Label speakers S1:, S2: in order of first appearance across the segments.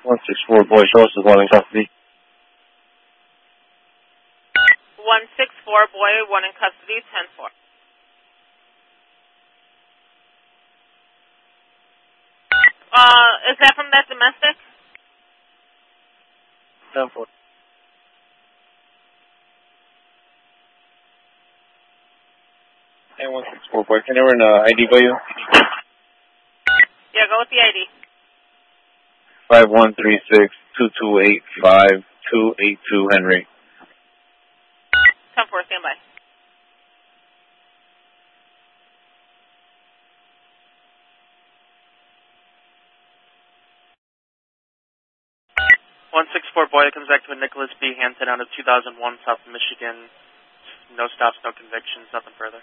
S1: 164 boy, show us the one in custody.
S2: 164 boy, one in custody, 10-4. Is that from that domestic?
S1: 10-4. Hey, 164 boy, can you run ID by you?
S2: Yeah, go with the ID.
S1: 5136-2285-282 Henry.
S2: 10-4, stand by.
S3: Boy comes back to a Nicholas B. Hansen out of 2001 South Michigan. No stops, no convictions, nothing further.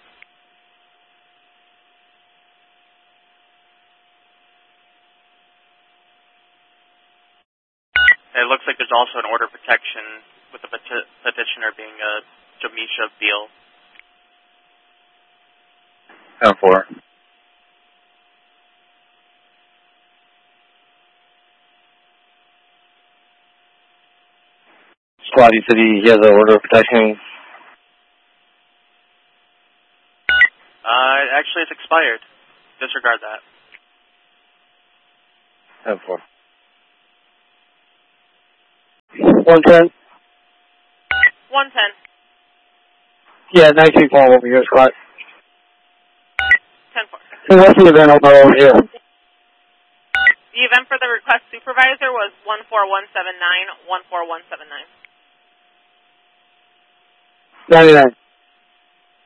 S3: It looks like there's also an order of protection with the petitioner being Jamisha Beal.
S1: 10-4. Squad, you said he has an order of protection.
S3: Actually, it's expired. Disregard that.
S1: 10-4. 110.
S2: 110.
S1: Yeah, 19 call over here, Scott.
S2: 10-4.
S1: And what's the event over here?
S2: The event for the request supervisor was 14179, 14179.
S1: 99.